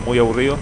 muy aburrido.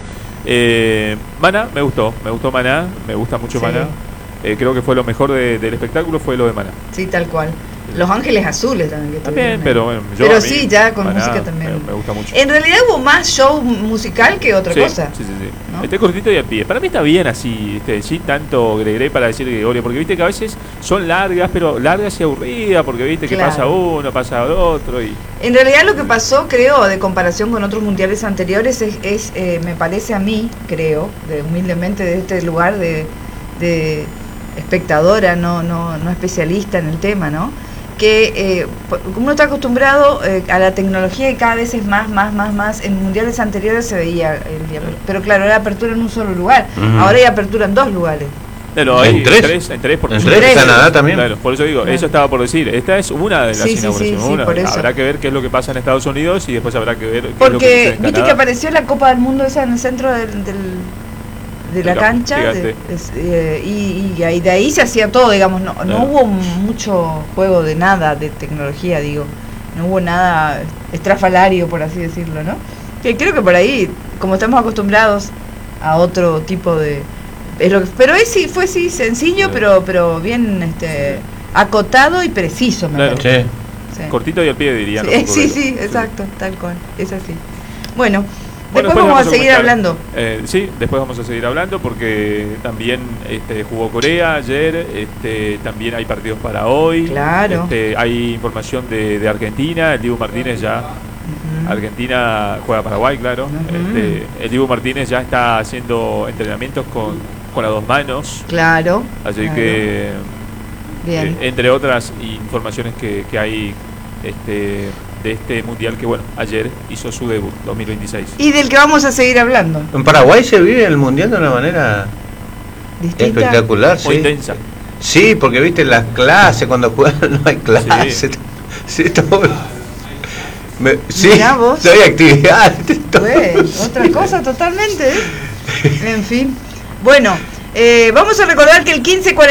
Maná, me gustó Maná, me gusta mucho Sí. Maná. Creo que fue lo mejor del espectáculo, fue lo de Maná. Sí, tal cual. Los Ángeles Azules también. Que También, tuvieron ahí. pero bueno, Pero a mí, sí, ya con Maná música también. me gusta mucho. En realidad hubo más show musical que otra Sí, cosa. sí. ¿no? Este cortito y al pie. Para mí está bien así, sin tanto gregre para decir Gregorio, porque viste que a veces son largas, pero largas y aburridas, porque viste que Claro. pasa uno, pasa otro y... En realidad lo que pasó, creo, de comparación con otros mundiales anteriores, me parece a mí, creo, humildemente de este lugar de espectadora, no especialista en el tema, ¿no? Que uno está acostumbrado a la tecnología y cada vez es más. En mundiales anteriores se veía el día, pero claro, era apertura en un solo lugar. Ahora hay apertura en 2 lugares. Claro, hay ¿En tres? en tres, porque ¿En son tres? tres. ¿Canadá también? Claro, por eso digo, Claro. eso estaba por decir. Esta es una de las Sí, inauguraciones. sí, por eso. Habrá que ver qué es lo que pasa en Estados Unidos y después habrá que ver qué es lo que Porque sucede en viste Canadá. que apareció la Copa del Mundo esa en el centro de la cancha, gigante. y ahí, de ahí se hacía todo, digamos, no hubo mucho juego de nada, de tecnología, digo, no hubo nada estrafalario, por así decirlo, ¿no? Que creo que por ahí, como estamos acostumbrados a otro tipo de... pero fue sencillo, pero bien acotado y preciso, me Claro. parece. Sí. Sí. Cortito y al pie diría. Sí, exacto, tal cual, es así. Bueno, Bueno, después vamos a seguir comentar. hablando. Sí, después vamos a seguir hablando porque también jugó Corea ayer, también hay partidos para hoy. Claro. Hay información de Argentina, el Dibu Martínez ya. Argentina juega Paraguay, claro. El Dibu Martínez ya está haciendo entrenamientos con las 2 manos. Claro. Así claro. que, Bien. entre otras informaciones que hay de este mundial que, bueno, ayer hizo su debut, 2026. Y del que vamos a seguir hablando. En Paraguay se vive el mundial de una manera Distinta. espectacular, Muy sí. intensa. Sí, porque viste las clases, cuando juegan no hay clases. Sí, todo. Sí, Mirá vos. no hay actividad. Bueno, otra cosa totalmente. En fin. Bueno, vamos a recordar que el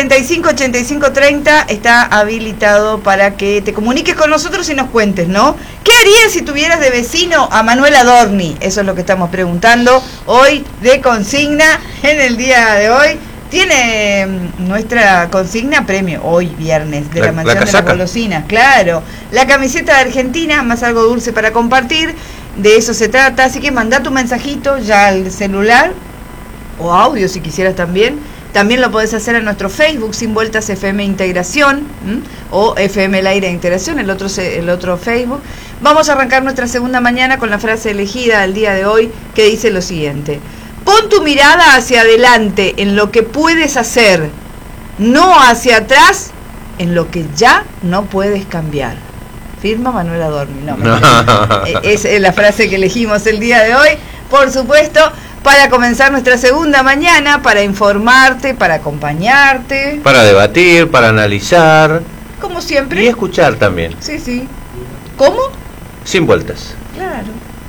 1545-8530 está habilitado para que te comuniques con nosotros y nos cuentes, ¿no? ¿Qué harías si tuvieras de vecino a Manuel Adorni? Eso es lo que estamos preguntando hoy de consigna en el día de hoy. Tiene nuestra consigna premio hoy viernes de la mansión de las golosinas, claro. La camiseta de Argentina, más algo dulce para compartir, de eso se trata. Así que manda tu mensajito ya al celular o audio si quisieras también. También lo podés hacer en nuestro Facebook, Sin Vueltas FM Integración, o FM El Aire de Integración, el otro Facebook. Vamos a arrancar nuestra segunda mañana con la frase elegida del día de hoy, que dice lo siguiente: pon tu mirada hacia adelante en lo que puedes hacer, no hacia atrás en lo que ya no puedes cambiar. Firma Manuel Adorni. No, es la frase que elegimos el día de hoy, por supuesto, para comenzar nuestra segunda mañana, para informarte, para acompañarte. Para debatir, para analizar. Como siempre. Y escuchar también. Sí, sí. ¿Cómo? Sin vueltas. Claro.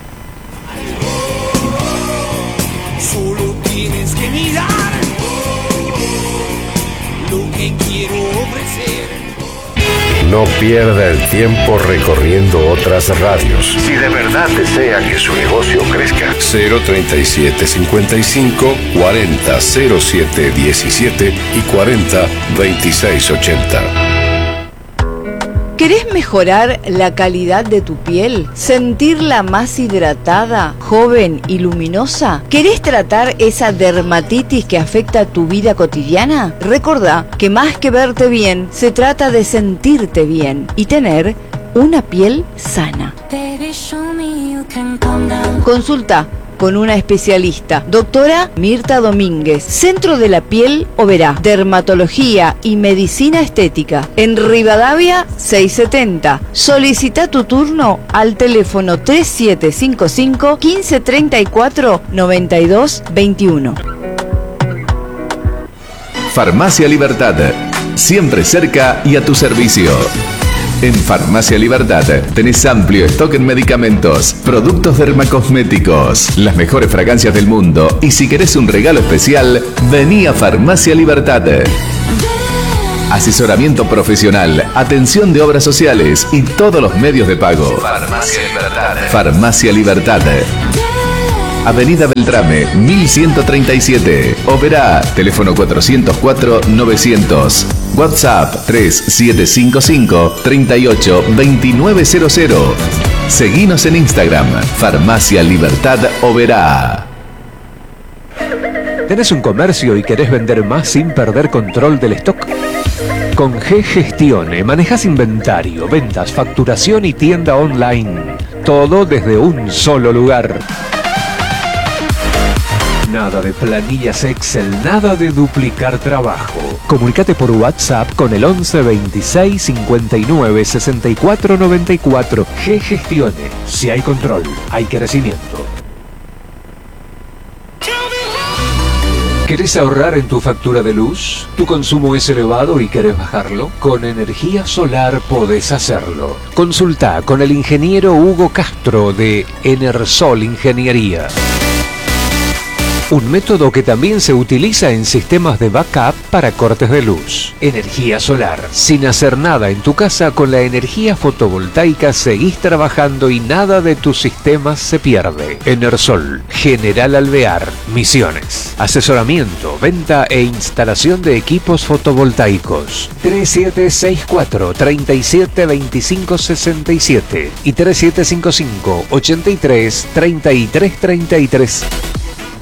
Solo tienes que mirar lo que quiero ofrecer. No pierda el tiempo recorriendo otras radios. Si de verdad desea que su negocio crezca. 037 55 40 07 17 y 40 26 80. ¿Querés mejorar la calidad de tu piel? ¿Sentirla más hidratada, joven y luminosa? ¿Querés tratar esa dermatitis que afecta tu vida cotidiana? Recordá que más que verte bien, se trata de sentirte bien y tener una piel sana. Consulta con una especialista, doctora Mirta Domínguez, Centro de la Piel Oberá, Dermatología y Medicina Estética, en Rivadavia 670. Solicita tu turno al teléfono 3755 1534 9221. Farmacia Libertad, siempre cerca y a tu servicio. En Farmacia Libertad tenés amplio stock en medicamentos, productos dermacosméticos, las mejores fragancias del mundo y si querés un regalo especial, vení a Farmacia Libertad. Asesoramiento profesional, atención de obras sociales y todos los medios de pago. Farmacia Libertad. Farmacia Libertad. Avenida Beltrame, 1137. Oberá, teléfono 404-900. WhatsApp 3755-382900. Seguinos en Instagram, Farmacia Libertad Oberá. ¿Tenés un comercio y querés vender más sin perder control del stock? Con G-Gestione manejas inventario, ventas, facturación y tienda online. Todo desde un solo lugar. Nada de planillas Excel, nada de duplicar trabajo. Comunicate por WhatsApp con el 11 26 59 64 94. G-Gestione. Si hay control, hay crecimiento. ¿Querés ahorrar en tu factura de luz? ¿Tu consumo es elevado y querés bajarlo? Con energía solar podés hacerlo. Consulta con el ingeniero Hugo Castro de Enersol Ingeniería. Un método que también se utiliza en sistemas de backup para cortes de luz. Energía solar. Sin hacer nada en tu casa, con la energía fotovoltaica seguís trabajando y nada de tus sistemas se pierde. Enersol, General Alvear, Misiones. Asesoramiento, venta e instalación de equipos fotovoltaicos. 3764-372567 y 3755-83-3333.